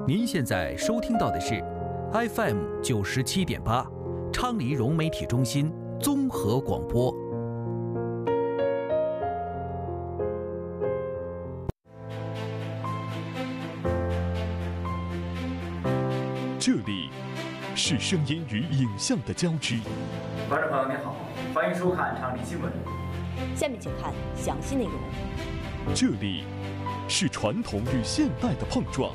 您现在收听到的是 FM 97.8昌黎融媒体中心综合广播。 这里是声音与影像的交织。 观众朋友您好，欢迎收看昌黎新闻。 下面请看详细内容。 这里是传统与现代的碰撞。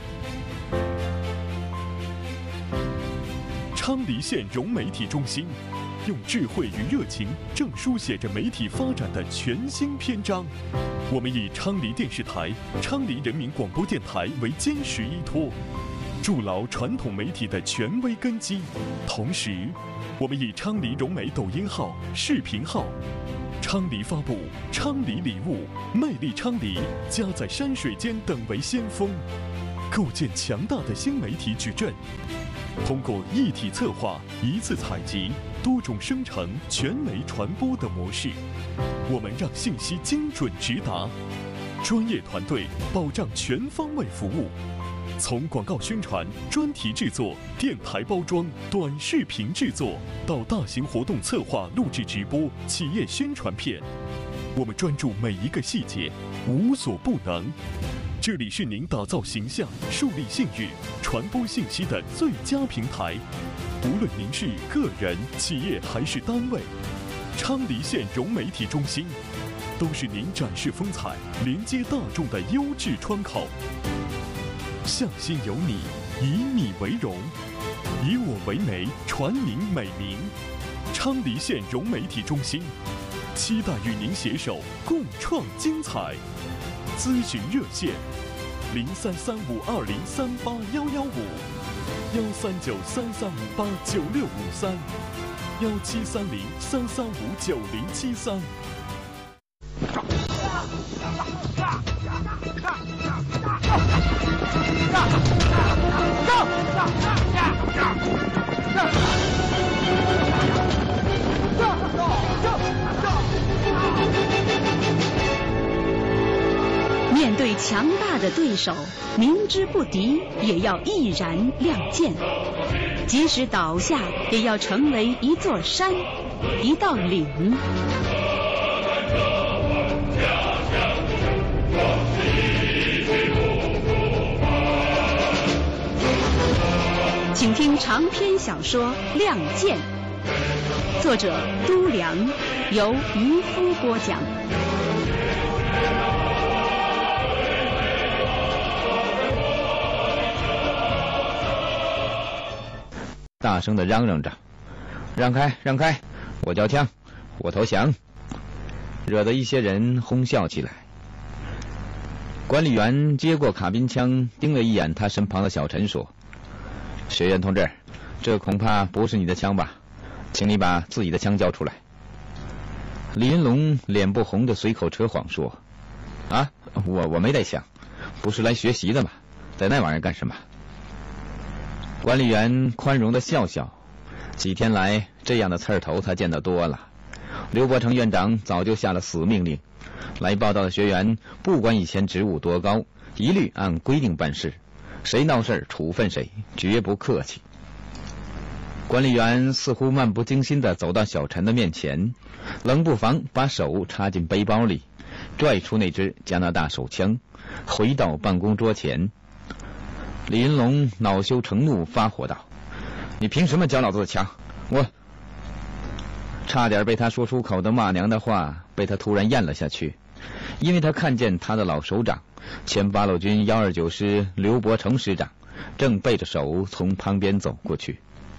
昌黎县融媒体中心用智慧与热情，正书写着媒体发展的全新篇章。我们以昌黎电视台、昌黎人民广播电台为坚实依托，筑牢传统媒体的权威根基。同时，我们以昌黎融媒抖音号、视频号、昌黎发布、昌黎礼物、魅力昌黎、家在山水间等为先锋，构建强大的新媒体矩阵。通过一体策划、一次采集、多种生成、全媒传播的模式，我们让信息精准直达，专业团队保障全方位服务。从广告宣传、专题制作、电台包装、短视频制作，到大型活动策划、录制直播、企业宣传片，我们专注每一个细节，无所不能。这里是您打造形象、树立信誉、传播信息的最佳平台。无论您是个人、企业还是单位，昌黎县融媒体中心都是您展示风采、连接大众的优质窗口。向心有你，以你为荣，以我为媒，传您美名。昌黎县融媒体中心，期待与您携手共创精彩。咨询热线：033520381155，1393389653，173033599073。 面对强大的对手，明知不敌也要毅然亮剑，即使倒下也要成为一座山，一道岭。请听长篇小说《亮剑》，作者都良，由渔夫播讲。 大声地嚷嚷着：“让开，让开！我交枪，我投降！”惹得一些人哄笑起来。管理员接过卡宾枪，盯了一眼他身旁的小陈，说：“学员同志，这恐怕不是你的枪吧？请你把自己的枪交出来。”李云龙脸不红的随口扯谎说：“啊，我没带枪，不是来学习的吗？在那玩意儿干什么？”管理员宽容地笑笑，几天来这样的刺儿头他见得多了。刘伯承院长早就下了死命令，来报道的学员不管以前职务多高，一律按规定办事，谁闹事处分谁，绝不客气。管理员似乎漫不经心地走到小陈的面前，冷不防把手插进背包里，拽出那支加拿大手枪，回到办公桌前。李云龙恼羞成怒，发火道：“你凭什么交老子的枪？我……”差点被他说出口的骂娘的话被他突然咽了下去，因为他看见他的老首长，前八路军129师刘伯承师长，正背着手从旁边走过去。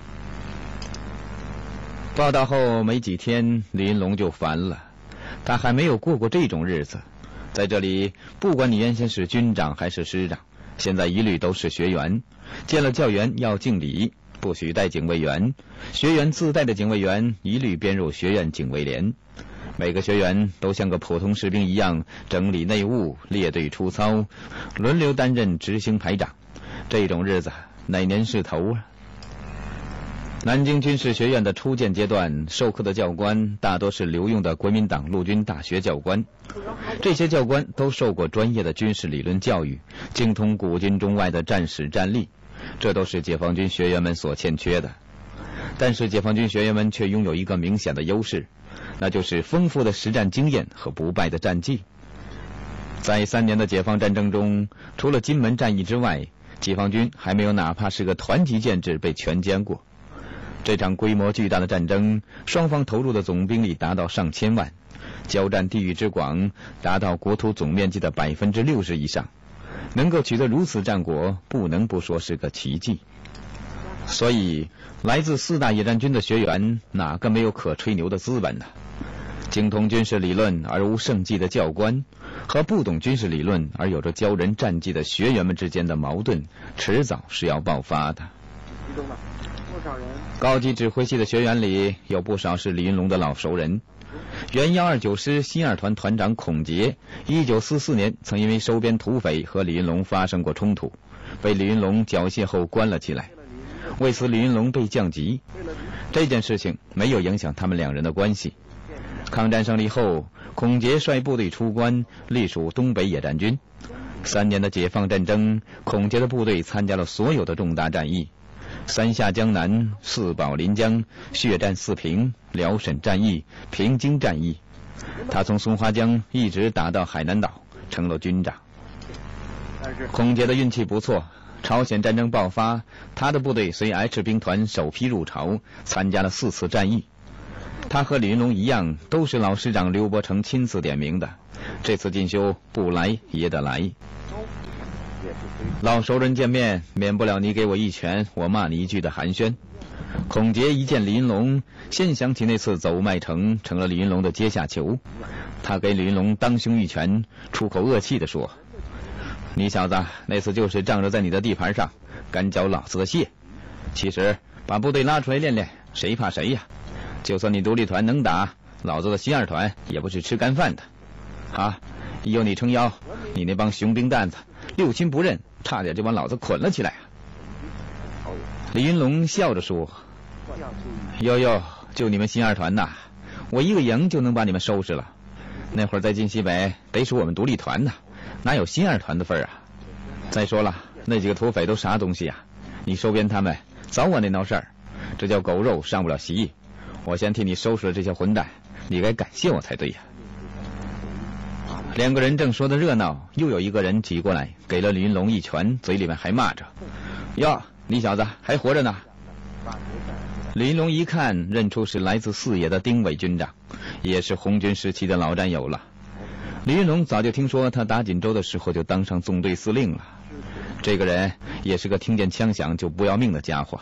报道后没几天，李云龙就烦了，他还没有过过这种日子。在这里，不管你原先是军长还是师长，现在一律都是学员，见了教员要敬礼，不许带警卫员，学员自带的警卫员一律编入学院警卫连。每个学员都像个普通士兵一样整理内务，列队出操，轮流担任执行排长。这种日子哪年是头啊？南京军事学院的初建阶段，授课的教官大多是留用的国民党陆军大学教官。这些教官都受过专业的军事理论教育，精通古今中外的战史战例， 这都是解放军学员们所欠缺的。但是解放军学员们却拥有一个明显的优势，那就是丰富的实战经验和不败的战绩。在3年的解放战争中，除了金门战役之外，解放军还没有哪怕是个团级建制被全歼过。这场规模巨大的战争，双方投入的总兵力达到上千万，交战地域之广达到国土总面积的60%以上，能够取得如此战果，不能不说是个奇迹。所以，来自4大野战军的学员，哪个没有可吹牛的资本呢？精通军事理论而无胜绩的教官，和不懂军事理论而有着教人战绩的学员们之间的矛盾，迟早是要爆发的。高级指挥系的学员里，有不少是李云龙的老熟人。原129师新2团团长孔杰，1944年曾因为收编土匪和李云龙发生过冲突，被李云龙缴械后关了起来。为此，李云龙被降级。这件事情没有影响他们2人的关系。抗战胜利后，孔杰率部队出关，隶属东北野战军。3年的解放战争，孔杰的部队参加了所有的重大战役：三下江南、四保临江、血战四平、辽沈战役、平津战役。他从松花江一直打到海南岛，成了军长。孔杰的运气不错，朝鲜战争爆发，他的部队随 H 兵团首批入朝，参加了4次战役。他和李云龙一样，都是老师长刘伯承亲自点名的。这次进修不来也得来。老熟人见面，免不了你给我一拳，我骂你一句的寒暄。孔杰一见李云龙，先想起那次走麦城，成了李云龙的阶下囚。他给李云龙当胸一拳，出口恶气地说：“你小子那次就是仗着在你的地盘上，敢缴老子的械。其实把部队拉出来练练，谁怕谁呀？就算你独立团能打，老子的新2团也不是吃干饭的。啊，一有你撑腰，你那帮雄兵蛋子六亲不认，差点就把老子捆了起来啊！”李云龙笑着说：“哟，就你们新2团呐，我一个营就能把你们收拾了。那会儿在晋西北得属我们独立团呐，哪有新2团的份啊？再说了，那几个土匪都啥东西啊？你收编他们，早晚得闹事儿，这叫狗肉上不了席。我先替你收拾了这些混蛋，你该感谢我才对呀。”2个人正说得热闹，又有一个人挤过来，给了李云龙一拳，嘴里面还骂着：“哟，你小子还活着呢！”李云龙一看，认出是来自4野的丁伟军长，也是红军时期的老战友了。李云龙早就听说他打锦州的时候就当上纵队司令了。这个人也是个听见枪响就不要命的家伙，